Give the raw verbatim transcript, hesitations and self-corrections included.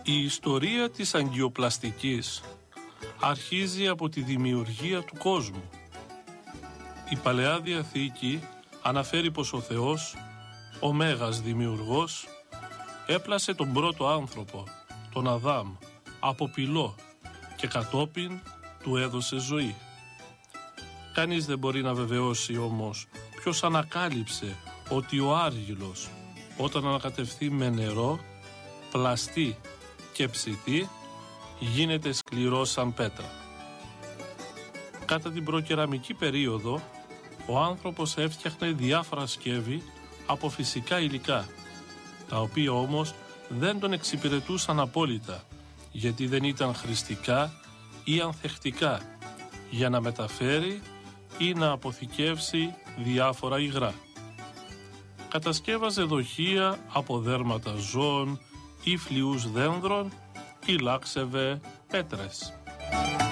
Η ιστορία της αγκιοπλαστικής αρχίζει από τη δημιουργία του κόσμου. Η Παλαιά Διαθήκη αναφέρει πως ο Θεός, ο Μέγας Δημιουργός, έπλασε τον πρώτο άνθρωπο, τον Αδάμ, από πυλό και κατόπιν του έδωσε ζωή. Κανείς δεν μπορεί να βεβαιώσει όμως ποιος ανακάλυψε ότι ο άργυλος όταν ανακατευθεί με νερό, πλαστεί και ψηθεί, γίνεται σκληρός σαν πέτρα. Κατά την προκεραμική περίοδο, ο άνθρωπος έφτιαχνε διάφορα σκεύη από φυσικά υλικά, τα οποία όμως δεν τον εξυπηρετούσαν απόλυτα, γιατί δεν ήταν χρηστικά ή ανθεκτικά για να μεταφέρει ή να αποθηκεύσει διάφορα υγρά. Κατασκεύαζε δοχεία από δέρματα ζώων ή φλοιούς δένδρων ή λάξευε πέτρες.